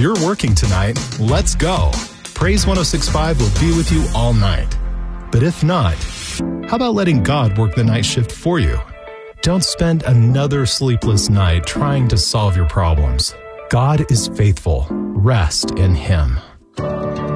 you're working tonight, let's go. Praise 106.5 will be with you all night. But if not, how about letting God work the night shift for you? Don't spend another sleepless night trying to solve your problems. God is faithful. Rest in Him.